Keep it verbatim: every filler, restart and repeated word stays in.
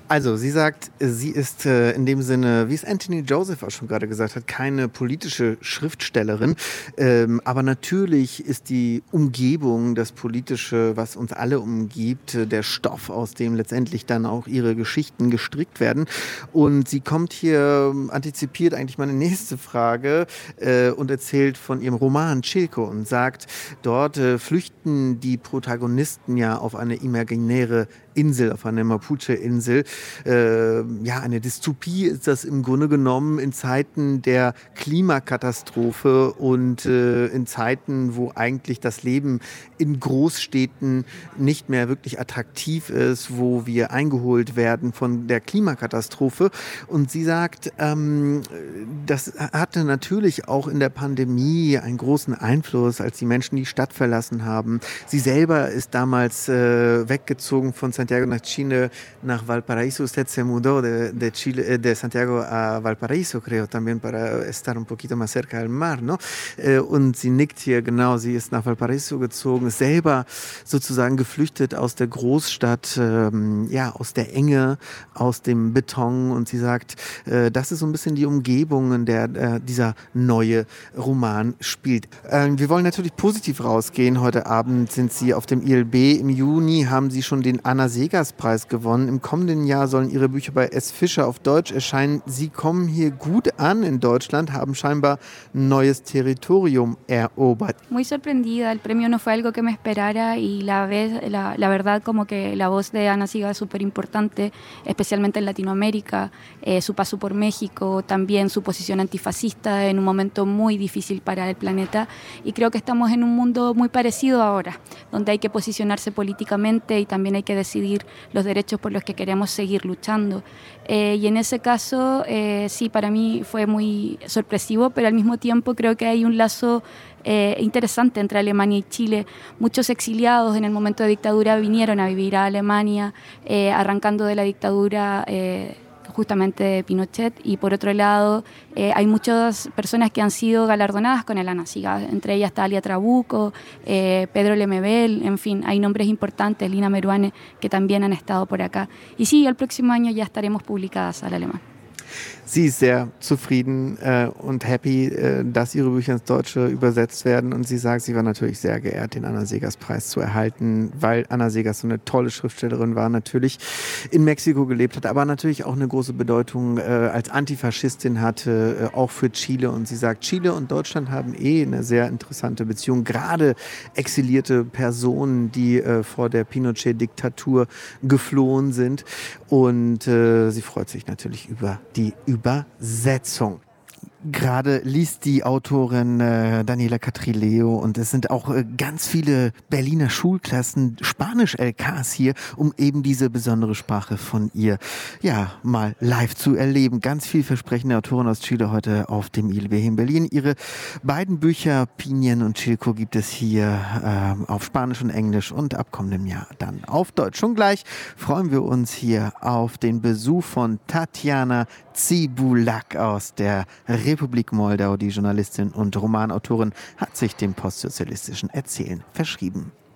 Also, sie sagt, sie ist äh, in dem Sinne, wie es Anthony Joseph auch schon gerade gesagt hat, keine politische Schriftstellerin. Ähm, aber natürlich ist die Umgebung, das Politische, was uns alle umgibt, äh, der Stoff, aus dem letztendlich dann auch ihre Geschichten gestrickt werden. Und sie kommt hier, ähm, antizipiert eigentlich meine nächste Frage äh, und erzählt von ihrem Roman Chilco und sagt, dort äh, flüchten die Protagonisten ja auf eine imaginäre Insel, auf einer Mapuche-Insel. Äh, ja, eine Dystopie ist das im Grunde genommen in Zeiten der Klimakatastrophe und äh, in Zeiten, wo eigentlich das Leben in Großstädten nicht mehr wirklich attraktiv ist, wo wir eingeholt werden von der Klimakatastrophe. Und sie sagt, ähm, das hatte natürlich auch in der Pandemie einen großen Einfluss, als die Menschen die Stadt verlassen haben. Sie selber ist damals äh, weggezogen von Santiago nach Chile, nach Valparaíso. Usted se mudó de, de, Chile, de Santiago a Valparaíso, creo, también para estar un poquito más cerca del mar, ¿no? Und sie nickt hier, genau, sie ist nach Valparaíso gezogen, ist selber sozusagen geflüchtet aus der Großstadt, ähm, ja, aus der Enge, aus dem Beton. Und sie sagt, äh, das ist so ein bisschen die Umgebung, in der äh, dieser neue Roman spielt. Äh, wir wollen natürlich positiv rausgehen. Heute Abend sind sie auf dem I L B. Im Juni haben sie schon den Anna-Seghers-Preis gewonnen. Im kommenden Jahr sollen ihre Bücher bei S. Fischer auf Deutsch erscheinen. Sie kommen hier gut an in Deutschland, haben scheinbar ein neues Territorium erobert. Muy sorprendida, el premio no fue algo que me esperara y la, vez, la, la verdad como que la voz de Ana Siga es súper importante, especialmente en Latinoamérica, eh, su paso por México, también su posición antifascista en un momento muy difícil para el planeta, y creo que estamos en un mundo muy parecido ahora, donde hay que posicionarse políticamente y también hay que decidir los derechos por los que queremos seguir luchando. Eh, y en ese caso, eh, sí, para mí fue muy sorpresivo, pero al mismo tiempo creo que hay un lazo eh, interesante entre Alemania y Chile. Muchos exiliados en el momento de dictadura vinieron a vivir a Alemania, eh, arrancando de la dictadura eh, justamente de Pinochet, y por otro lado eh, hay muchas personas que han sido galardonadas con el Ana Siga, entre ellas Talia Trabuco, eh, Pedro Lemebel, en fin, hay nombres importantes, Lina Meruane, que también han estado por acá. Y sí, el próximo año ya estaremos publicadas al alemán. Sie ist sehr zufrieden äh, und happy, äh, dass ihre Bücher ins Deutsche übersetzt werden. Und sie sagt, sie war natürlich sehr geehrt, den Anna-Seghers-Preis zu erhalten, weil Anna Seghers so eine tolle Schriftstellerin war, natürlich in Mexiko gelebt hat, aber natürlich auch eine große Bedeutung äh, als Antifaschistin hatte, äh, auch für Chile. Und sie sagt, Chile und Deutschland haben eh eine sehr interessante Beziehung, gerade exilierte Personen, die äh, vor der Pinochet-Diktatur geflohen sind. Und äh, sie freut sich natürlich über die Übersetzung. Gerade liest die Autorin äh, Daniela Catrileo, und es sind auch äh, ganz viele Berliner Schulklassen, Spanisch-L Ks hier, um eben diese besondere Sprache von ihr ja mal live zu erleben. Ganz vielversprechende Autorin aus Chile heute auf dem I L B in Berlin. Ihre beiden Bücher Pinien und Chilco gibt es hier äh, auf Spanisch und Englisch und ab kommendem Jahr dann auf Deutsch. Schon gleich freuen wir uns hier auf den Besuch von Tatjana Cibulak aus der Republik Moldau. Die Journalistin und Romanautorin hat sich dem postsozialistischen Erzählen verschrieben.